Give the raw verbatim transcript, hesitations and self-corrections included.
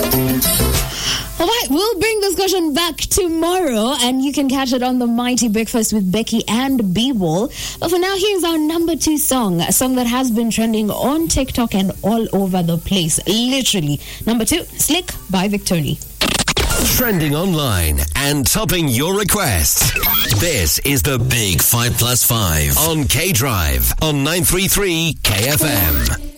All right, we'll bring this question back tomorrow, and you can catch it on the Mighty Breakfast with Becky and B-Ball. But for now, here's our number two song, a song that has been trending on TikTok and all over the place. Literally. Number two, Slick by Victory. Trending online and topping your requests. This is the Big Five Plus Five on K Drive on nine three three K F M.